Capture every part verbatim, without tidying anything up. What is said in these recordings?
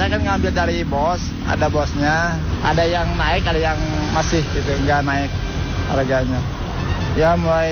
saya kan ngambil dari bos, ada bosnya, ada yang naik, ada yang masih gitu, nggak naik harganya. Ya mulai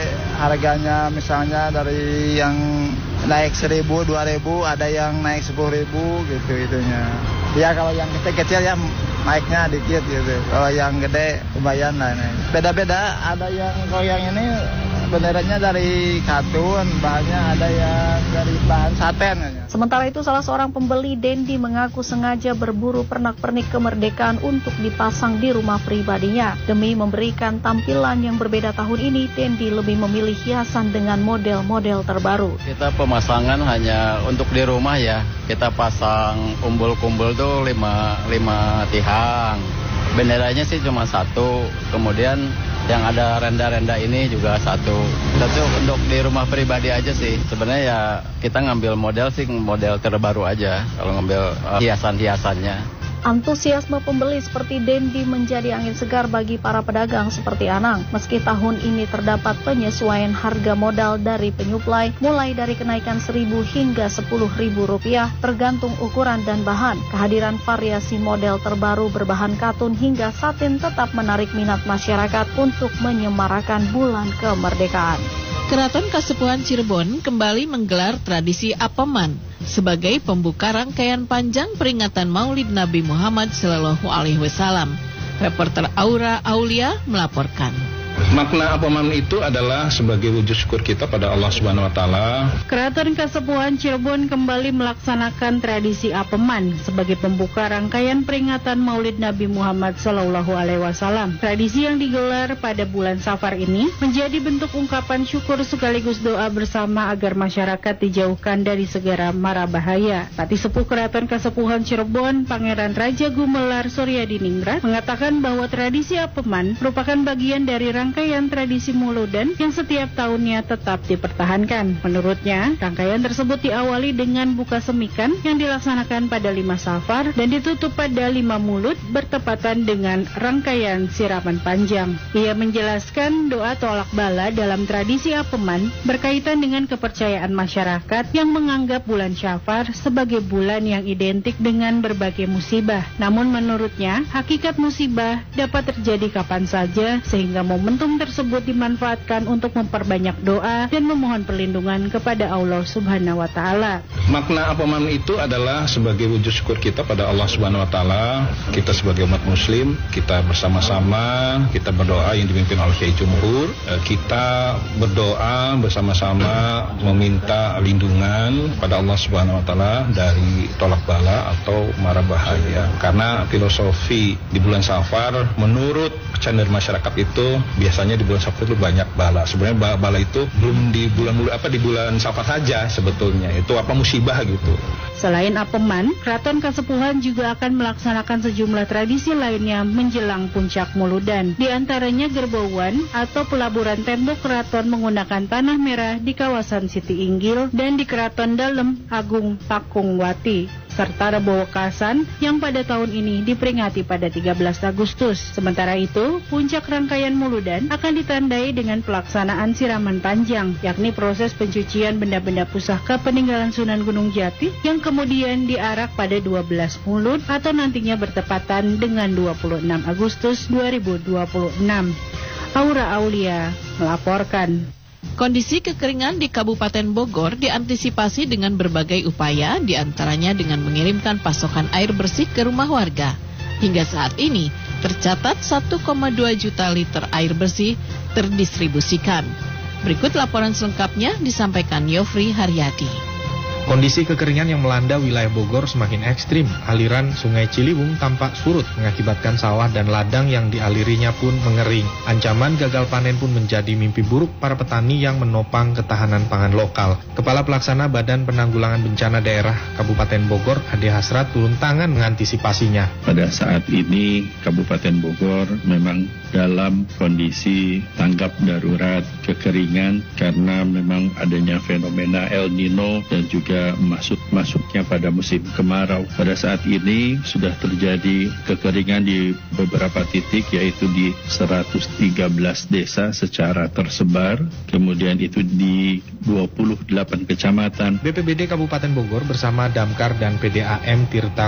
harganya misalnya dari yang naik seribu, dua ribu, ada yang naik sepuluh ribu gitu itunya. Ya kalau yang kecil-kecil ya naiknya dikit gitu. Kalau yang gede lumayan lah. Beda-beda, ada yang kalau yang ini benerannya dari katun, bahannya ada yang dari bahan saten. Sementara itu salah seorang pembeli Dendi mengaku sengaja berburu pernak-pernik kemerdekaan untuk dipasang di rumah pribadinya. Demi memberikan tampilan yang berbeda tahun ini, Dendi lebih memilih hiasan dengan model-model terbaru. Kita pemasangan hanya untuk di rumah ya. Kita pasang kumpul-kumpul tuh lima, lima tihang. Benderanya sih cuma satu, kemudian yang ada renda-renda ini juga satu. Tapi untuk di rumah pribadi aja sih. Sebenarnya ya kita ngambil model sih model terbaru aja kalau ngambil uh, hiasan-hiasannya. Antusiasme pembeli seperti Dendi menjadi angin segar bagi para pedagang seperti Anang. Meski tahun ini terdapat penyesuaian harga modal dari penyuplai, mulai dari kenaikan seribu hingga sepuluh ribu rupiah tergantung ukuran dan bahan. Kehadiran variasi model terbaru berbahan katun hingga satin tetap menarik minat masyarakat untuk menyemarakan bulan kemerdekaan. Keraton Kasepuhan Cirebon kembali menggelar tradisi Apeman sebagai pembuka rangkaian panjang peringatan Maulid Nabi Muhammad Shallallahu Alaihi Wasallam. Reporter Aura Aulia melaporkan. Makna Apeman itu adalah sebagai wujud syukur kita pada Allah Subhanahu wa taala. Keraton Kasepuhan Cirebon kembali melaksanakan tradisi Apeman sebagai pembuka rangkaian peringatan Maulid Nabi Muhammad Shallallahu alaihi wasallam. Tradisi yang digelar pada bulan Safar ini menjadi bentuk ungkapan syukur sekaligus doa bersama agar masyarakat dijauhkan dari segala mara bahaya. Pati Sepuh Keraton Kasepuhan Cirebon, Pangeran Raja Gumelar Suryadiningrat mengatakan bahwa tradisi Apeman merupakan bagian dari rangkaian tradisi Muludan yang setiap tahunnya tetap dipertahankan. Menurutnya, rangkaian tersebut diawali dengan buka semikan yang dilaksanakan pada lima Safar dan ditutup pada lima Mulud bertepatan dengan rangkaian siraman panjang. Ia menjelaskan doa tolak bala dalam tradisi Apeman berkaitan dengan kepercayaan masyarakat yang menganggap bulan Syafar sebagai bulan yang identik dengan berbagai musibah. Namun menurutnya, hakikat musibah dapat terjadi kapan saja sehingga momen Momentum tersebut dimanfaatkan untuk memperbanyak doa dan memohon perlindungan kepada Allah Subhanahu wa taala. Makna Apeman itu adalah sebagai wujud syukur kita pada Allah Subhanahu wa taala. Kita sebagai umat muslim, kita bersama-sama, kita berdoa yang dipimpin oleh Kiai Jumhur. Kita berdoa bersama-sama meminta lindungan pada Allah Subhanahu wa taala dari tolak bala atau mara bahaya. Karena filosofi di bulan Safar menurut kesadaran masyarakat itu biasanya di bulan Safar itu banyak bala. Sebenarnya bala itu belum di bulan apa di bulan Safar saja sebetulnya. Itu apa musibah gitu. Selain Apeman, Keraton Kasepuhan juga akan melaksanakan sejumlah tradisi lainnya menjelang puncak Muludan. Di antaranya gerbauan atau pelaburan tembok keraton menggunakan tanah merah di kawasan Siti Inggil dan di Keraton Dalem Agung Pakungwati, serta Rebo Wekasan yang pada tahun ini diperingati pada tiga belas Agustus. Sementara itu, puncak rangkaian Muludan akan ditandai dengan pelaksanaan siraman panjang, yakni proses pencucian benda-benda pusaka peninggalan Sunan Gunung Jati yang kemudian diarak pada dua belas Mulud atau nantinya bertepatan dengan dua puluh enam Agustus dua ribu dua puluh enam. Aura Aulia melaporkan. Kondisi kekeringan di Kabupaten Bogor diantisipasi dengan berbagai upaya, diantaranya dengan mengirimkan pasokan air bersih ke rumah warga. Hingga saat ini, tercatat satu koma dua juta liter air bersih terdistribusikan. Berikut laporan selengkapnya disampaikan Yofri Haryadi. Kondisi kekeringan yang melanda wilayah Bogor semakin ekstrim. Aliran Sungai Ciliwung tampak surut mengakibatkan sawah dan ladang yang dialirinya pun mengering. Ancaman gagal panen pun menjadi mimpi buruk para petani yang menopang ketahanan pangan lokal. Kepala Pelaksana Badan Penanggulangan Bencana Daerah Kabupaten Bogor, Ade Hasrat, turun tangan mengantisipasinya. Pada saat ini Kabupaten Bogor memang dalam kondisi tanggap darurat kekeringan karena memang adanya fenomena El Nino dan juga masuk masuknya pada musim kemarau. Pada saat ini sudah terjadi kekeringan di beberapa titik, yaitu di seratus tiga belas desa secara tersebar, kemudian itu di dua puluh delapan kecamatan. B P B D Kabupaten Bogor bersama Damkar dan P D A M Tirta